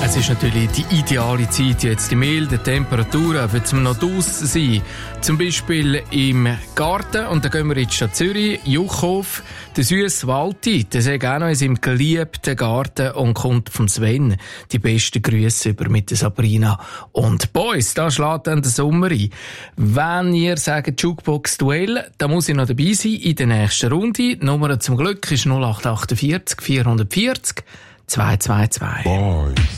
Es ist natürlich die ideale Zeit, jetzt die milden Temperaturen für zum noch draussen sein. Zum Beispiel im Garten, und da gehen wir in die Stadt Zürich, Juchhof, der süsse Walti, der sagt auch noch in seinem geliebten Garten und kommt vom Sven die besten Grüße über mit der Sabrina und Boys. Da schlägt dann der Sommer ein. Wenn ihr sagt Jukebox-Duell, dann muss ich noch dabei sein in der nächsten Runde. Die Nummer zum Glück ist 0848 440 222. Boys.